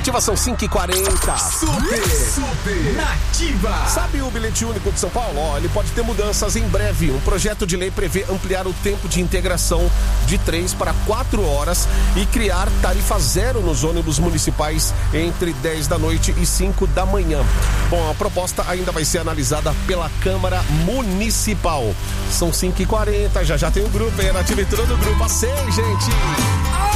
Nativa são 5h40. Super Nativa. Sabe o bilhete único de São Paulo? Ele pode ter mudanças em breve. Um projeto de lei prevê ampliar o tempo de integração de 3 para 4 horas e criar tarifa zero nos ônibus municipais entre 10 da noite e 5 da manhã. Bom, a proposta ainda vai ser analisada pela Câmara Municipal. São 5h40, já tem o grupo aí, a Nativa entrou no grupo. A 6, gente.